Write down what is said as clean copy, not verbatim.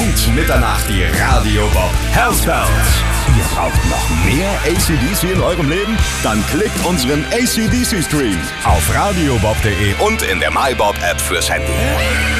Und Mitternacht die Radio Bob Hellspells. Ihr braucht noch mehr AC/DC in eurem Leben? Dann klickt unseren AC/DC Stream auf radiobob.de und in der MyBob App fürs Handy.